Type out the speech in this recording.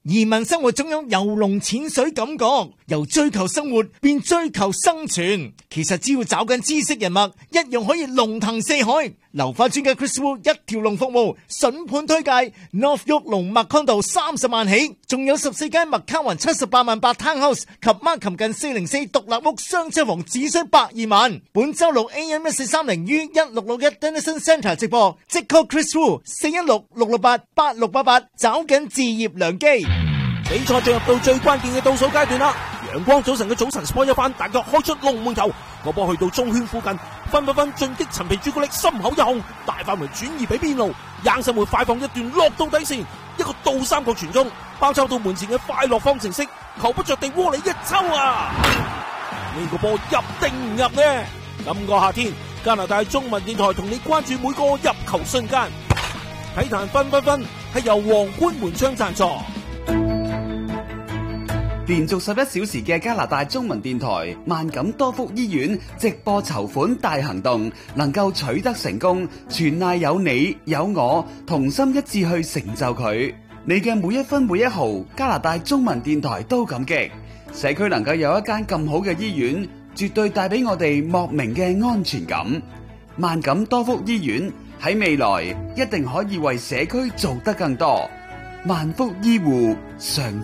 移民生活總有游龍潛水感覺，由追求生活變追求生存。其實只要找緊知識人脈，一樣可以龍騰四海。樓花專家 Chris Wu 一條龍服務，筍盤推介 North York 龍麥康道30萬起，仲有14間麥卡雲78萬8 Townhouse 及 Markham 近404獨立屋雙車房只需120萬。本周六 AM 1430於1661 Denison Centre 直播，即 call Chris Wu 416-668-8688，找緊置業良機。 比賽進入到最關鍵嘅倒數階段啦！陽光早晨嘅早晨 sport 一番，大腳開出龍門球，個波去到中圈附近，分進擊陳皮朱古力心口一控，大範圍轉移俾邊路，硬生活快放一段落到底線，一個倒三角傳中，包抄到門前嘅快樂方程式，球不着地窩裏一抽啊！呢個波入定唔入呢？今個夏天加拿大中文電台同你關注每個入球瞬間，體壇分係由皇冠門窗贊助。 連續11小時嘅加拿大中文電台萬錦多福醫院直播籌款大行動能夠取得成功，全賴有你有我同心一致去成就佢。你嘅每一分每一毫，加拿大中文電台都感激。社區能夠有一間咁好嘅醫院，絕對帶俾我哋莫名嘅安全感。萬錦多福醫院喺未來一定可以為社區做得更多。萬福醫護常